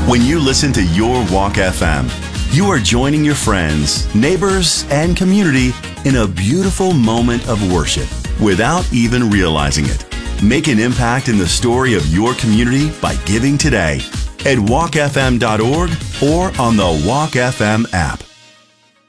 When you listen to Your Walk FM, you are joining your friends, neighbors, and community in a beautiful moment of worship without even realizing it. Make an impact in the story of your community by giving today at walkfm.org or on the Walk FM app.